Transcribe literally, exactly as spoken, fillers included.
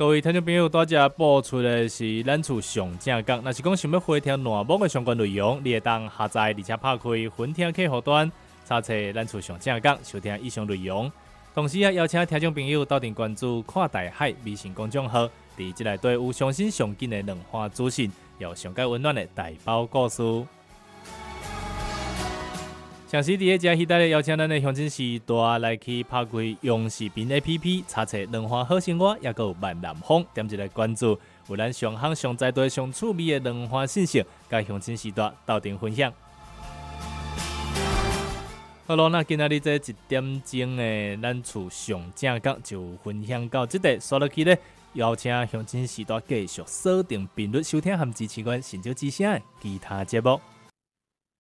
各位听众朋友，大家播出的是咱厝上正港。若是讲想要回听栏目的相关内容，你会当下载而且拍开分听客户端，查册咱厝上正港，收听以上内容。同时也邀请听众朋友到店关注看大海微信公众号，伫即内底有上新上紧的两岸资讯，也有上界温暖的大包故事。详细伫个遮期待咧邀请咱的乡亲时代来去拍开用视频 A P P， 查册两岸好生活，也有万南风，点一个关注，有咱上行上在地上趣味的两岸信息，甲乡亲时代斗阵分享。好咯，那今仔日这一点钟的咱厝上正讲就分享到这里，刷落去咧，邀请乡亲时代继续锁定频率收听和支持阮新洲之声的其他节目。